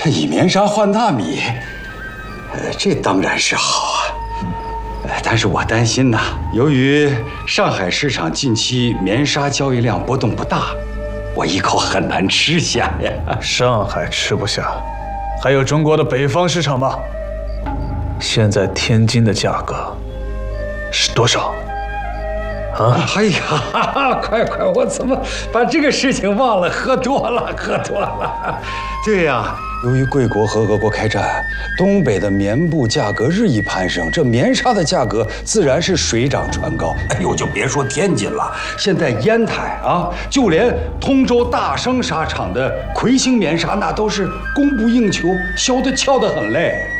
以棉纱换大米，这当然是好啊。但是我担心呐，由于上海市场近期棉纱交易量波动不大，我一口很难吃下呀。 上海吃不下，还有中国的北方市场吧？现在天津的价格是多少？啊！ 哎呀，快，我怎么把这个事情忘了？喝多了。对呀，由于贵国和俄国开战，东北的棉布价格日益攀升，这棉纱的价格自然是水涨船高。哎呦，就别说天津了，现在烟台啊，就连通州大生纱厂的魁星棉纱，那都是供不应求，销得翘得很嘞。